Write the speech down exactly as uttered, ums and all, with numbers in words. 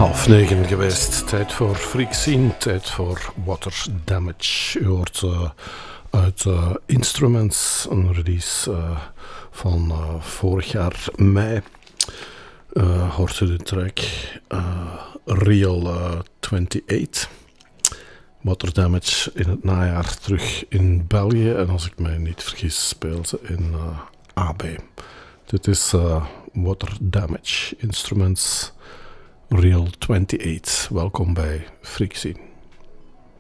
Half negen geweest. Tijd voor Freak Scene, tijd voor Water Damage. U hoort uh, uit uh, Instruments, een release uh, van uh, vorig jaar mei. Uh, hoort u de track uh, Real uh, eenentwintig. Water Damage in het najaar terug in België. En als ik mij niet vergis speelt ze in uh, A B. Dit is uh, Water Damage Instruments Real eenentwintig. Welkom bij Freak Scene.